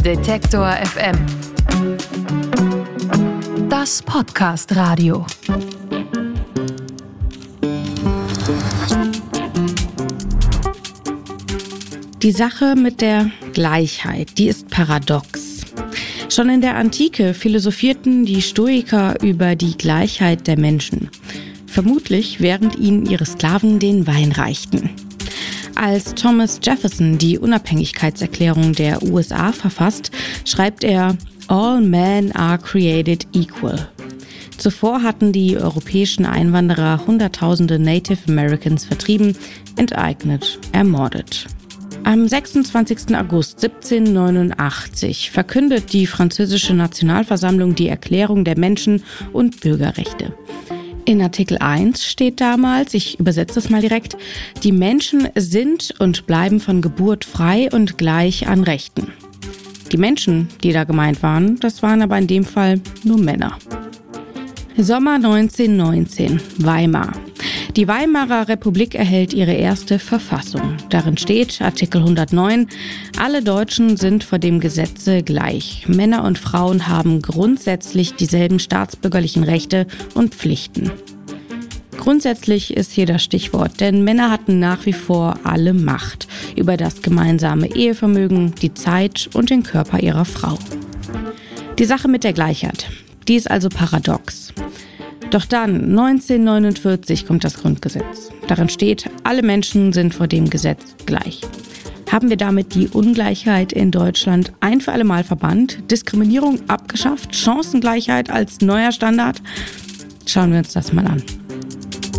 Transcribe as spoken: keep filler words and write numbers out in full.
Detektor F M. Das Podcast-Radio. Die Sache mit der Gleichheit, die ist paradox. Schon in der Antike philosophierten die Stoiker über die Gleichheit der Menschen. Vermutlich während ihnen ihre Sklaven den Wein reichten. Als Thomas Jefferson die Unabhängigkeitserklärung der U S A verfasst, schreibt er: All men are created equal. Zuvor hatten die europäischen Einwanderer Hunderttausende Native Americans vertrieben, enteignet, ermordet. Am sechsundzwanzigsten August siebzehnhundertneunundachtzig verkündet die französische Nationalversammlung die Erklärung der Menschen- und Bürgerrechte. In Artikel eins steht damals, ich übersetze es mal direkt: Die Menschen sind und bleiben von Geburt frei und gleich an Rechten. Die Menschen, die da gemeint waren, das waren aber in dem Fall nur Männer. Sommer neunzehnhundertneunzehn, Weimar. Die Weimarer Republik erhält ihre erste Verfassung. Darin steht, Artikel hundertneun, alle Deutschen sind vor dem Gesetze gleich. Männer und Frauen haben grundsätzlich dieselben staatsbürgerlichen Rechte und Pflichten. Grundsätzlich ist hier das Stichwort, denn Männer hatten nach wie vor alle Macht über das gemeinsame Ehevermögen, die Zeit und den Körper ihrer Frau. Die Sache mit der Gleichheit, die ist also paradox. Doch dann, neunzehnhundertneunundvierzig, kommt das Grundgesetz. Darin steht, alle Menschen sind vor dem Gesetz gleich. Haben wir damit die Ungleichheit in Deutschland ein für alle Mal verbannt? Diskriminierung abgeschafft? Chancengleichheit als neuer Standard? Schauen wir uns das mal an.